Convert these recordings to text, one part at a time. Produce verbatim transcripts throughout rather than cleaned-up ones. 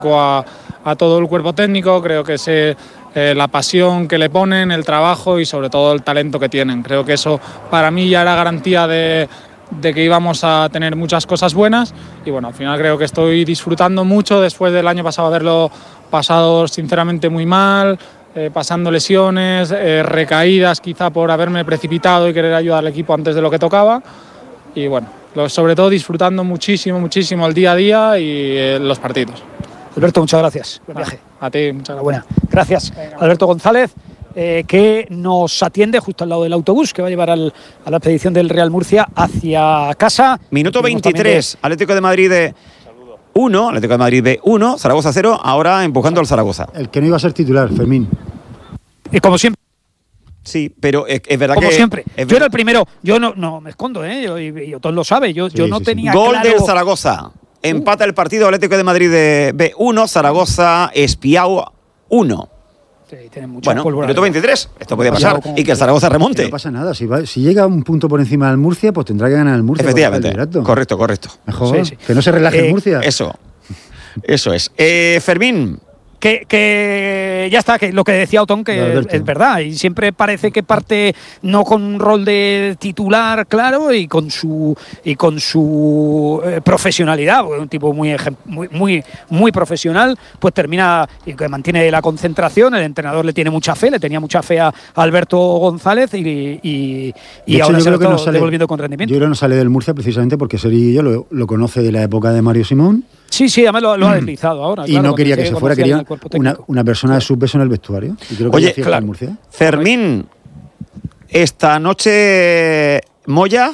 A, a todo el cuerpo técnico, creo que es eh, la pasión que le ponen, el trabajo y sobre todo el talento que tienen. Creo que eso para mí ya era garantía de, de que íbamos a tener muchas cosas buenas y bueno, al final creo que estoy disfrutando mucho después del año pasado haberlo pasado sinceramente muy mal, eh, pasando lesiones, eh, recaídas quizá por haberme precipitado y querer ayudar al equipo antes de lo que tocaba y bueno, lo, sobre todo disfrutando muchísimo, muchísimo el día a día y eh, los partidos. Alberto, muchas gracias. Buen viaje. A, a ti, muchas gracias. Gracias. Venga. Alberto González, eh, que nos atiende justo al lado del autobús que va a llevar al, a la expedición del Real Murcia hacia casa. Minuto veintitrés, de... Atlético de Madrid de uno, Atlético de Madrid de uno, Zaragoza cero, ahora empujando al Zaragoza. El que no iba a ser titular, Fermín. Y como siempre. Sí, pero es, es verdad como que... Como siempre. Yo era el primero, yo no, no me escondo, ¿eh? Yo, y, y Otón lo sabe, yo, sí, yo no sí, tenía sí. Gol claro... del Zaragoza. Empata el partido Atlético de Madrid de B uno, Zaragoza Espiao uno. Sí, tiene mucha bueno, pólvora. Minuto veintitrés, esto puede pasar. Y que el Zaragoza remonte. Que no pasa nada, si, va, si llega un punto por encima del Murcia, pues tendrá que ganar el Murcia. Efectivamente, correcto, correcto. Mejor, sí, sí. Que no se relaje eh, el Murcia. Eso, eso es. Eh, Fermín. Que, que ya está, que lo que decía Otón, que es, es verdad, y siempre parece que parte no con un rol de titular, claro, y con su y con su eh, profesionalidad, un tipo muy, muy muy muy profesional, pues termina y que mantiene la concentración, el entrenador le tiene mucha fe, le tenía mucha fe a Alberto González y, y, y hecho, ahora se lo está no sale, devolviendo con rendimiento. Yo creo que no sale del Murcia precisamente porque Serillo lo, lo conoce de la época de Mario Simón. Sí, sí, además lo, lo ha deslizado ahora. Y claro, no quería que se fuera, quería una, una persona de su peso en el vestuario. Y creo que Oye, claro, Murcia. Fermín, esta noche, Moya,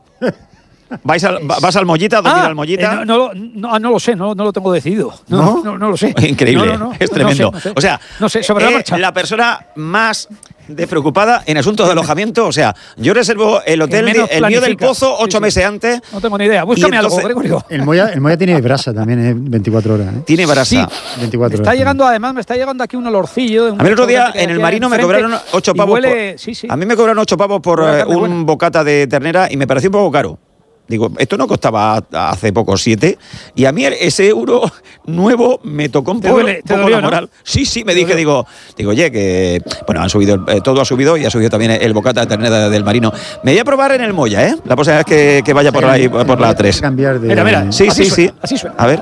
¿Vais al, ¿Vas al Mollita? ¿Dónde ah, al Mollita? Eh, no, no, no, no lo sé, no, no lo tengo decidido. No, ¿No? no, no lo sé. Increíble, no, no, no, es tremendo. No sé, no sé. O sea, no sé, sobre la eh, marcha. La persona más despreocupada en asuntos de alojamiento. O sea, yo reservo el hotel, de, el mío del Pozo, ocho sí, sí. meses antes. No tengo ni idea. Búscame entonces, algo, Gregorio. El Moya, el Moya tiene brasa también, es veinticuatro horas. ¿eh? Tiene brasa. Sí, veinticuatro me está horas. llegando, además, me está llegando aquí un olorcillo. De un a mí el otro día en el Marino me cobraron ocho pavos. Huele, por, sí, sí. A mí me cobraron ocho pavos por eh, un buena. bocata de ternera y me pareció un poco caro. Digo, esto no costaba hace poco siete y a mí ese euro nuevo me tocó un poco, duele, poco dolió, la moral. ¿No? Sí, sí, me dije, digo, digo, oye, que bueno, han subido, eh, todo ha subido y ha subido también el bocata de ternera del Marino. Me voy a probar en el Moya, ¿eh? La próxima vez que, que vaya por ahí, por la tres. Cambiar de... Mira, mira, sí, así sí, suena, sí. Así suena. A ver.